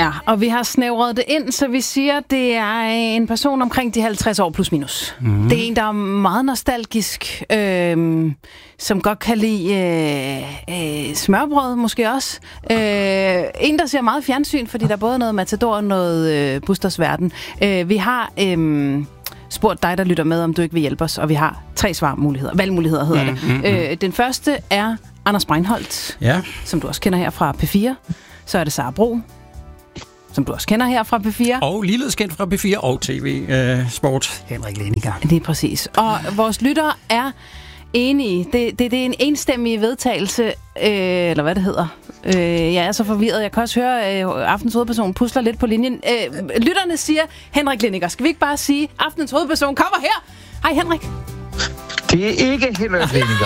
Ja, og vi har snævret det ind, så vi siger, at det er en person omkring de 50 år plus minus. Mm. Det er en, der er meget nostalgisk, som godt kan lide smørbrød måske også. En, der ser meget fjernsyn, fordi der er både noget Matador og noget Busters Verden. Vi har spurgt dig, der lytter med, om du ikke vil hjælpe os, og vi har 3 svarmuligheder. Valgmuligheder hedder det. Den første er Anders Breinholt, som du også kender her fra P4. Så er det Sara Bro, som du også kender her fra P4. Og ligeledes kendt fra P4 og TV-sport. Henrik Leniger. Det er præcis. Og vores lyttere er enige. Det er en enstemmig vedtagelse, eller hvad det hedder. Jeg er så forvirret. Jeg kan også høre, aftens hovedperson pusler lidt på linjen. Lytterne siger, Henrik Leniger. Skal vi ikke bare sige, aftens hovedperson kommer her? Hej Henrik. Det er ikke Henrik Leniger.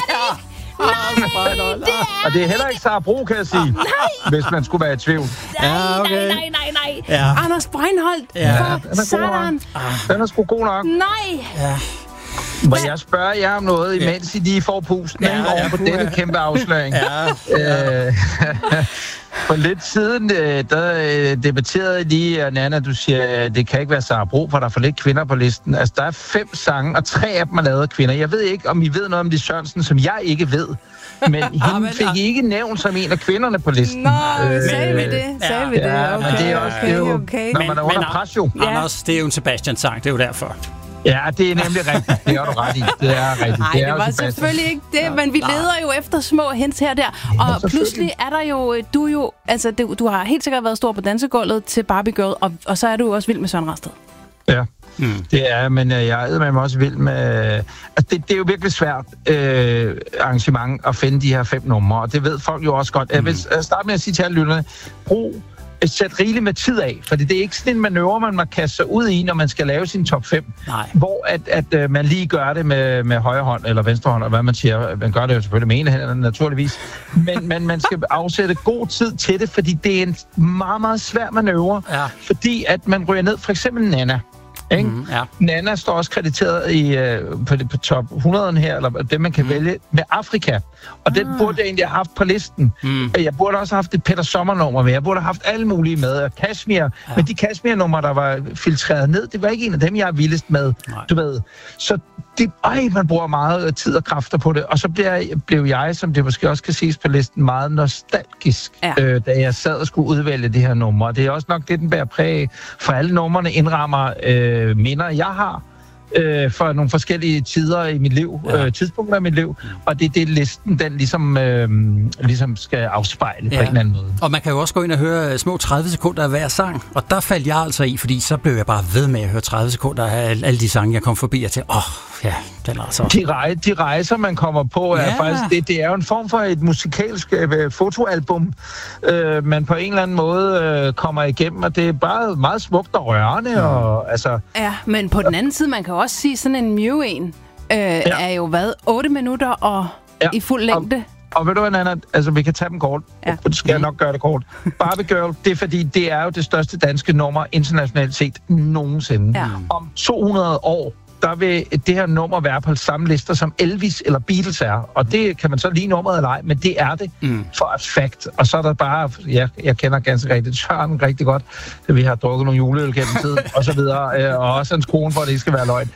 Nej, og det er heller ikke Sara Bro, kan jeg sige, hvis man skulle være i tvivl. Nej. Ja. Anders Breinholt for Satan. Den er sgu god nok. Nej. Ja. Må jeg spørge jer om noget, imens I lige får pusten over på denne kæmpe afsløring? For lidt siden, der debatterede lige, og Nana, du siger, det kan ikke være Sara Bro, for der er for lidt kvinder på listen. Altså, der er 5 sange, og 3 af dem er lavet af kvinder. Jeg ved ikke, om I ved noget om Lis Sørensen, som jeg ikke ved. Men hende fik I ikke nævnt som en af kvinderne på listen. Nå, sagde vi det? Okay, men det er også, okay. Når man er under pres jo. Anders, det er jo en Sebastian-sang, det er jo derfor. Ja, det er nemlig rigtigt. Det har du ret i. Det er rigtigt. Nej, det var selvfølgelig ikke det, men vi leder jo efter små hints her og der. Og pludselig er der jo, du har helt sikkert været stor på dansegulvet til Barbie Girl, og så er du jo også vild med Søren Rasted. Ja, det er, men jeg er med mig også vild med... Altså, det er jo virkelig svært arrangement at finde de her 5 numre, og det ved folk jo også godt. Jeg vil starte med at sige til alle lytterne, brug sæt rigeligt med tid af, for det er ikke sådan en manøvre, man må kaste sig ud i, når man skal lave sin top 5. Nej. Hvor at man lige gør det med højre hånd eller venstre hånd, og hvad man siger. Man gør det jo selvfølgelig med ene hænderne, naturligvis. Men man skal afsætte god tid til det, fordi det er en meget, meget svær manøvre. Ja. Fordi at man ryger ned, for eksempel Nana. Nana står også krediteret på top 100'eren her, eller det man kan vælge, med Afrika. Og den burde jeg egentlig have haft på listen. Jeg burde også have haft et Peter Sommer-nummer med. Jeg burde have haft alle mulige med. Og Kashmir, men de Kashmir-numre, der var filtreret ned, det var ikke en af dem, jeg er vildest med. Nej. Du ved. Så man bruger meget tid og kræfter på det. Og så blev jeg, som det måske også kan ses på listen, meget nostalgisk, da jeg sad og skulle udvælge det her nummer. Det er også nok det, den bærer præg, for alle numrene indrammer minder, jeg har for nogle forskellige tider i mit liv, tidspunkter i mit liv, og det er det listen, den ligesom skal afspejle på en eller anden måde. Og man kan jo også gå ind og høre små 30 sekunder af hver sang, og der faldt jeg altså i, fordi så blev jeg bare ved med at høre 30 sekunder af alle de sange, jeg kom forbi og til, den er altså... De rejser, man kommer på, er faktisk, det er jo en form for et musikalsk fotoalbum, man på en eller anden måde kommer igennem, og det er bare meget smukt og rørende, og altså... Ja, men på den anden side, man kan også sige, sådan en Mew er jo 8 minutter og i fuld længde. Og ved du hvad, Nana? Altså, vi kan tage dem kort. Det skal jeg nok gøre det kort. Barbie Girl, det er fordi, det er jo det største danske nummer internationalt set nogensinde. Ja. Om 200 år, der vil det her nummer være på samme lister som Elvis eller Beatles er. Og det kan man så lige nummeret eller ej, men det er det for et fact. Og så er der bare, jeg kender ganske rigtigt Søren rigtig godt, da vi har drukket nogle juleøl gennem tiden, og så videre. Og også hans kone, for at det ikke skal være løgn.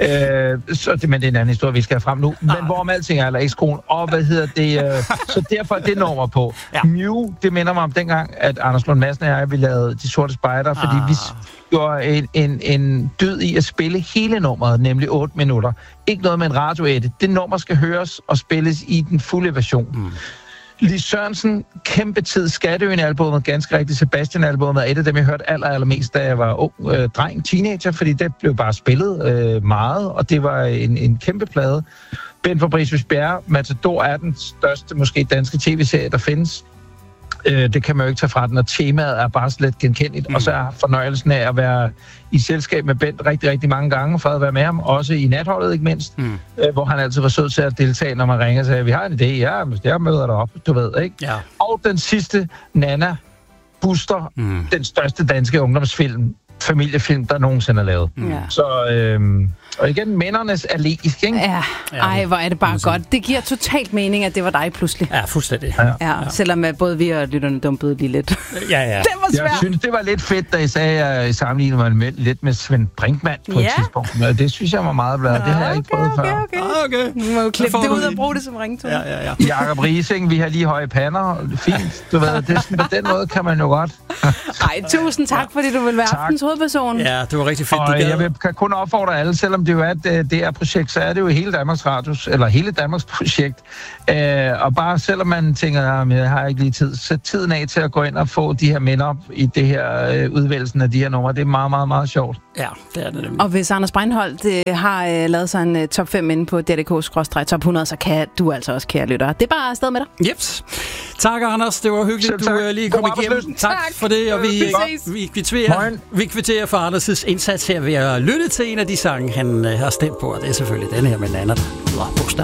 Men det er en anden historie, vi skal have frem nu. Men hvorom alting er, eller ekskone. Og så derfor er det nummer på. Ja. Mew, det minder mig om dengang, at Anders Lund Madsen og jeg, vi lavede De Sorte Spejder, fordi vi gjorde en dyd i at spille hele nummeret, nemlig 8 minutter. Ikke noget med en radioedit. Det nummer skal høres og spilles i den fulde version. Lis Sørensen, kæmpe tid. Skatteøen-albumet, ganske rigtigt. Sebastian-albumet er et af dem, jeg hørte allermest, da jeg var ung dreng, teenager, fordi det blev bare spillet meget, og det var en kæmpe plade. Ben Fabricius Bjerre, Matador er den største, måske danske tv-serie, der findes. Det kan man jo ikke tage fra den, og temaet er bare slet genkendeligt. Og så er fornøjelsen af at være i selskab med Bent rigtig, rigtig mange gange, for at være med ham, også i natholdet ikke mindst, hvor han altid var sød til at deltage, når man ringer og sagde, vi har en idé, jeg møder dig op, du ved, ikke? Ja. Og den sidste, Nana, Buster, den største danske ungdomsfilm, familiefilm, der nogensinde er lavet. Så Og igen, mændernes allé, ikke? Ja, ej, hvor er det bare godt. Det giver totalt mening, at det var dig pludselig. Ja, fuldstændig. Ja, selvom både vi og lytterne dumpede lige lidt. Ja. Det var svært. Jeg synes, det var lidt fedt, da I sagde, at jeg sammenlignede mig med, lidt med Svend Brinkmann på et tidspunkt. Det synes jeg var meget blandt. Det har jeg ikke prøvet før. Okay. Nu må jo klippe det ud og bruge det som ringtone. Ja. Jakob Riising, vi har lige høje pander. Fint, du ved. Det, på den måde kan man jo godt. Ej, tusind tak, fordi du vil være aftens hovedperson. Ja, det var rigtig fedt. Og jeg kan kun opfordre alle, selvom det jo er et DR-projekt, så er det jo hele Danmarks Radios, eller hele Danmarks projekt. Og bare selvom man tænker, at jeg har ikke lige tid, så tiden af til at gå ind og få de her minder i det her udvælgelsen af de her numre. Det er meget, meget, meget sjovt. Ja, det er det nemlig. Og hvis Anders Breinholt har lavet sig en top 5 inde på DRDK/top 100, så kan du altså også, kære lytter. Det er bare afsted med dig. Jeps. Tak, Anders. Det var hyggeligt, du lige kom igennem. Tak for det, og vi kvitterer for Anders' indsats her ved at lytte til en af de sange, han har stemt på, og det er selvfølgelig den her med Nana, der hedder Bogstav.